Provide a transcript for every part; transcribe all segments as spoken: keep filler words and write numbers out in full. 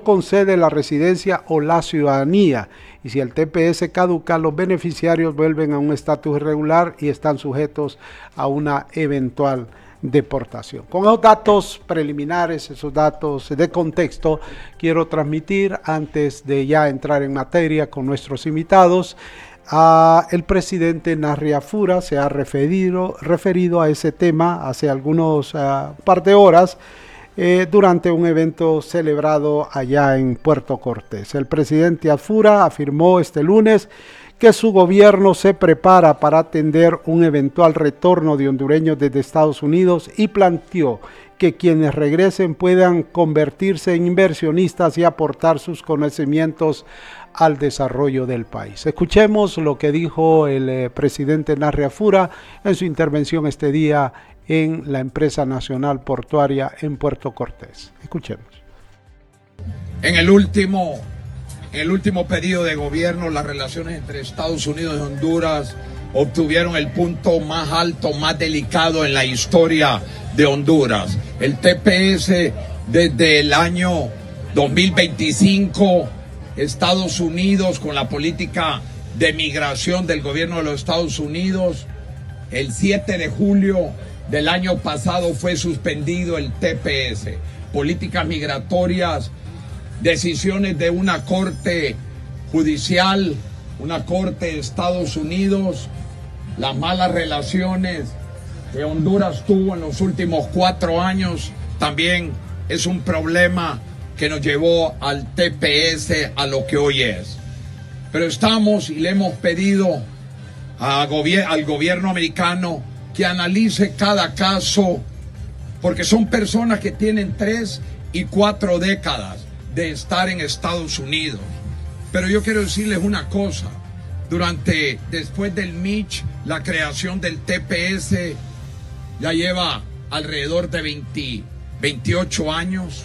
concede la residencia o la ciudadanía. Y si el T P S caduca, los beneficiarios vuelven a un estatus irregular y están sujetos a una eventual deportación. Con esos datos preliminares, esos datos de contexto, quiero transmitir, antes de ya entrar en materia con nuestros invitados, Uh, el presidente Narria Fura se ha referido, referido a ese tema hace algunos uh, par de horas eh, durante un evento celebrado allá en Puerto Cortés. El presidente Fura afirmó este lunes que su gobierno se prepara para atender un eventual retorno de hondureños desde Estados Unidos y planteó que quienes regresen puedan convertirse en inversionistas y aportar sus conocimientos al desarrollo del país. Escuchemos lo que dijo el eh, presidente Narria Fura en su intervención este día en la empresa nacional portuaria en Puerto Cortés. Escuchemos. En el último, en el último periodo de gobierno, las relaciones entre Estados Unidos y Honduras obtuvieron el punto más alto, más delicado en la historia de Honduras. El T P S desde el año dos mil veinticinco, Estados Unidos, con la política de migración del gobierno de los Estados Unidos, el siete de julio del año pasado fue suspendido el T P S. Políticas migratorias, decisiones de una corte judicial, una corte de Estados Unidos, las malas relaciones que Honduras tuvo en los últimos cuatro años, también es un problema que nos llevó al T P S a lo que hoy es. Pero estamos y le hemos pedido a gobier- al gobierno americano que analice cada caso, porque son personas que tienen tres y cuatro décadas de estar en Estados Unidos. Pero yo quiero decirles una cosa, durante, después del Mitch, la creación del T P S ya lleva alrededor de veinte, veintiocho años.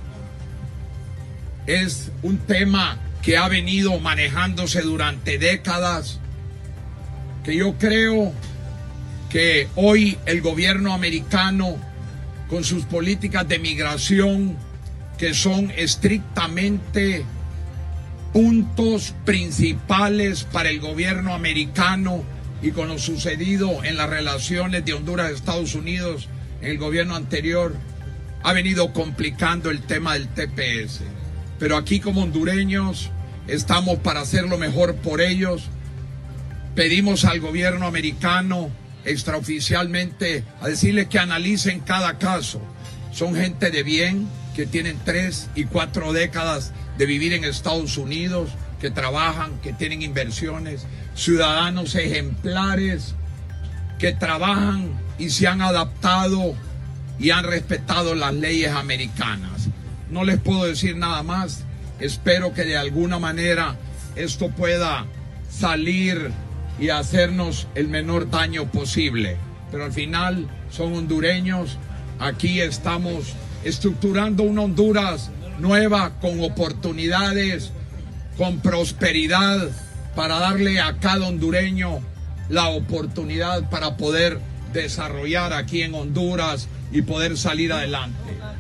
Es un tema que ha venido manejándose durante décadas, que yo creo que hoy el gobierno americano, con sus políticas de migración, que son estrictamente puntos principales para el gobierno americano, y con lo sucedido en las relaciones de Honduras y Estados Unidos en el gobierno anterior, ha venido complicando el tema del T P S. Pero aquí, como hondureños, estamos para hacer lo mejor por ellos. Pedimos al gobierno americano extraoficialmente a decirles que analicen cada caso. Son gente de bien, que tienen tres y cuatro décadas de vivir en Estados Unidos, que trabajan, que tienen inversiones, ciudadanos ejemplares, que trabajan y se han adaptado y han respetado las leyes americanas. No les puedo decir nada más. Espero que de alguna manera esto pueda salir y hacernos el menor daño posible. Pero al final son hondureños. Aquí estamos estructurando una Honduras nueva, con oportunidades, con prosperidad, para darle a cada hondureño la oportunidad para poder desarrollar aquí en Honduras y poder salir adelante.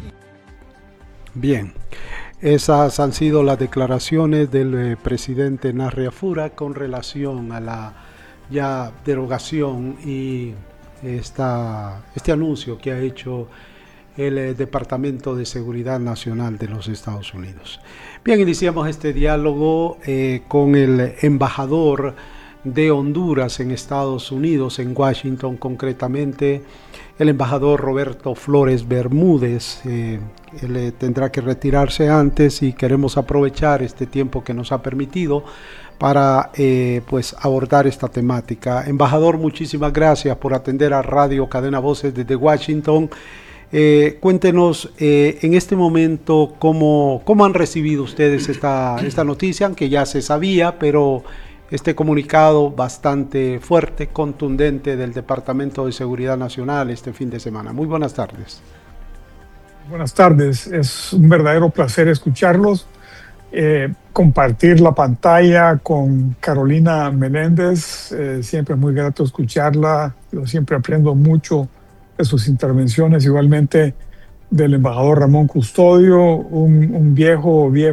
Bien, esas han sido las declaraciones del eh, presidente Narria Fura con relación a la ya derogación y esta, este anuncio que ha hecho el eh, Departamento de Seguridad Nacional de los Estados Unidos. Bien, iniciamos este diálogo eh, con el embajador de Honduras en Estados Unidos, en Washington concretamente, el embajador Roberto Flores Bermúdez. Eh, él eh, tendrá que retirarse antes y queremos aprovechar este tiempo que nos ha permitido para eh, pues abordar esta temática. Embajador, muchísimas gracias por atender a Radio Cadena Voces desde Washington. Eh, cuéntenos eh, en este momento cómo, cómo han recibido ustedes esta, esta noticia, aunque ya se sabía, pero este comunicado bastante fuerte, contundente del Departamento de Seguridad Nacional este fin de semana. Muy buenas tardes. Buenas tardes, es un verdadero placer escucharlos, eh, compartir la pantalla con Carolina Meléndez, eh, siempre es muy grato escucharla, yo siempre aprendo mucho de sus intervenciones, igualmente del embajador Ramón Custodio, un, un viejo, viejo